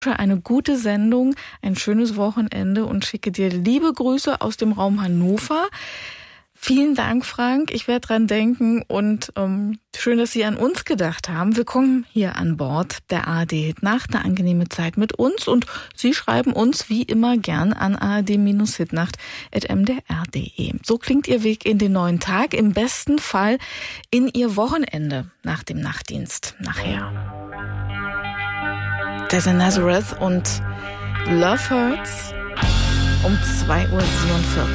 eine gute Sendung, ein schönes Wochenende und schicke dir liebe Grüße aus dem Raum Hannover. Vielen Dank, Frank. Ich werde dran denken und schön, dass Sie an uns gedacht haben. Willkommen hier an Bord der ARD Hitnacht. Eine angenehme Zeit mit uns und Sie schreiben uns wie immer gern an ard-hitnacht@mdr.de. So klingt Ihr Weg in den neuen Tag, im besten Fall in Ihr Wochenende nach dem Nachtdienst nachher. Desert Nazareth und Love Hurts um 2:47 Uhr.